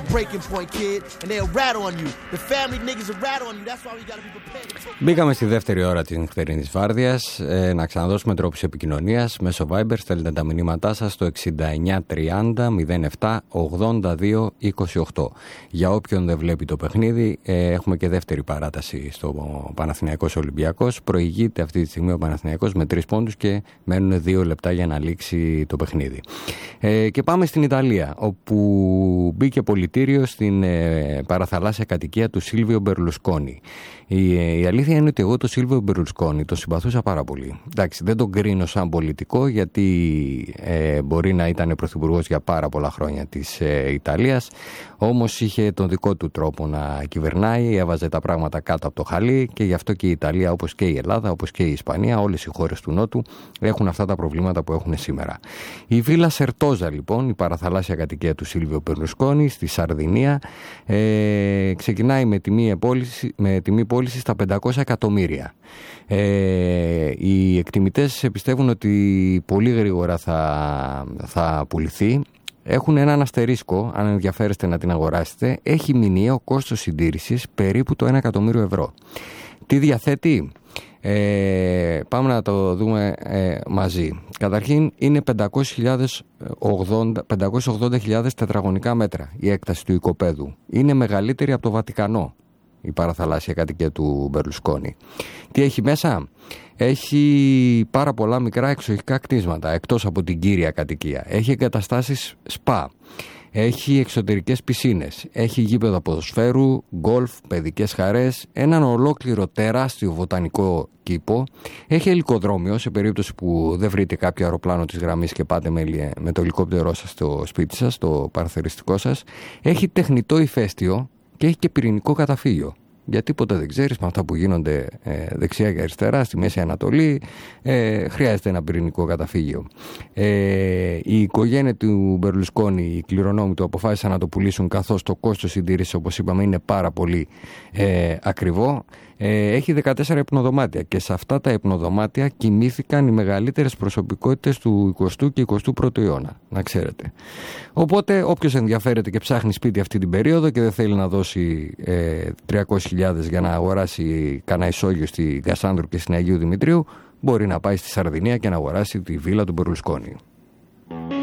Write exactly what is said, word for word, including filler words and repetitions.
breaking point, kid, and they'll rat on you. The family niggas will rat on you. That's why we gotta be prepared. Μπήκαμε στη δεύτερη ώρα της νυχτερινής βάρδιας. Ε, να ξαναδώσουμε τρόπους επικοινωνίας μέσω Viber. Στέλνετε τα μηνύματά σας στο εξήντα εννιά τριάντα μηδέν επτά ογδόντα δύο είκοσι οκτώ. Για όποιον δεν βλέπει το παιχνίδι, ε, έχουμε και δεύτερη παράταση στο Παναθηναϊκός Ολυμπιακός. Προηγείται αυτή τη στιγμή ο Παναθηναϊκός με τρεις πόντους και μένουν δύο λεπτά για να λήξει το παιχνίδι. Ε, και πάμε στην Ιταλία, όπου μπήκε πολιτήριο στην ε, παραθαλάσσια κατοικία του Σίλβιο Μπερλουσκόνη. Η, η αλήθεια είναι ότι εγώ το Σίλβιο Μπερλουσκόνη το συμπαθούσα πάρα πολύ. Εντάξει, δεν τον κρίνω σαν πολιτικό, γιατί ε, μπορεί να ήταν πρωθυπουργός για πάρα πολλά χρόνια της ε, Ιταλίας, όμως είχε τον δικό του τρόπο να κυβερνάει, έβαζε τα πράγματα κάτω από το χαλί, και γι' αυτό και η Ιταλία, όπως και η Ελλάδα, όπως και η Ισπανία, όλες οι χώρες του Νότου έχουν αυτά τα προβλήματα που έχουν σήμερα. Η Βίλα Σερτόζα, λοιπόν, η παραθαλάσσια κατοικία του Σίλβιο Μπερλουσκόνη στη Σαρδινία, ε, ξεκινάει με τιμή πώληση, με τιμή πώληση στα πεντακόσια εκατομμύρια. Ε, οι εκτιμητές πιστεύουν ότι πολύ γρήγορα θα, θα πουληθεί. Έχουν έναν αστερίσκο, αν ενδιαφέρεστε να την αγοράσετε. Έχει μηνιαίο κόστος συντήρησης περίπου το ένα εκατομμύριο ευρώ. Τι διαθέτει? Ε, πάμε να το δούμε ε, μαζί. Καταρχήν είναι πεντακόσιες ογδόντα χιλιάδες τετραγωνικά μέτρα η έκταση του οικοπαίδου. Είναι μεγαλύτερη από το Βατικανό η παραθαλάσσια κατοικία του Μπερλουσκόνη. Τι έχει μέσα? Έχει πάρα πολλά μικρά εξοχικά κτίσματα εκτός από την κύρια κατοικία. Έχει εγκαταστάσεις σπα. Έχει εξωτερικές πισίνες. Έχει γήπεδο ποδοσφαίρου, γκολφ, παιδικές χαρές, έναν ολόκληρο τεράστιο βοτανικό κήπο. Έχει ελικοδρόμιο σε περίπτωση που δεν βρείτε κάποιο αεροπλάνο της γραμμής και πάτε με, με το ελικόπτερό σας στο σπίτι σας, στο παραθεριστικό σας. Έχει τεχνητό ηφαίστειο και έχει και πυρηνικό καταφύγιο. Γιατί ποτέ δεν ξέρεις, με αυτά που γίνονται ε, δεξιά και αριστερά στη Μέση Ανατολή, ε, χρειάζεται ένα πυρηνικό καταφύγιο. Ε, η οικογένεια του Μπερλουσκόνη, οι κληρονόμοι του, αποφάσισαν να το πουλήσουν, καθώς το κόστος συντήρησης, όπως είπαμε, είναι πάρα πολύ ε, ακριβό. Ε, έχει δεκατέσσερα υπνοδωμάτια και σε αυτά τα υπνοδωμάτια κοιμήθηκαν οι μεγαλύτερες προσωπικότητες του εικοστού και εικοστού πρώτου αιώνα, να ξέρετε. Οπότε όποιος ενδιαφέρεται και ψάχνει σπίτι αυτή την περίοδο και δεν θέλει να δώσει ε, τριακόσιες χιλιάδες για να αγοράσει κανένα ισόγειο στη Κασάνδρου και στην Αγίου Δημητρίου, μπορεί να πάει στη Σαρδινία και να αγοράσει τη βίλα του Μπερλουσκόνη.